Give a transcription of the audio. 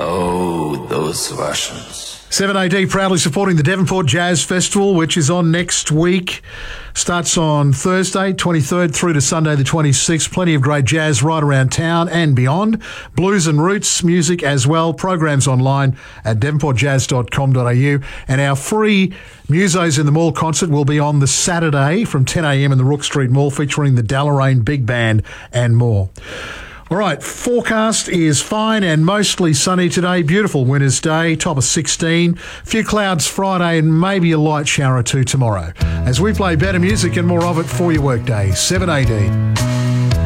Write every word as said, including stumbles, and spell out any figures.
Oh, those Russians. seven A D proudly supporting the Devonport Jazz Festival, which is on next week. Starts on Thursday, twenty-third, through to Sunday, the twenty-sixth. Plenty of great jazz right around town and beyond. Blues and roots music as well. Programs online at devonport jazz dot com dot a u. And our free Musos in the Mall concert will be on the Saturday from ten a m in the Rook Street Mall, featuring the Deloraine Big Band and more. All right, forecast is fine and mostly sunny today. Beautiful winter's day, top of sixteen. Few clouds Friday and maybe a light shower or two tomorrow. As we play better music and more of it for your workday, seven A D.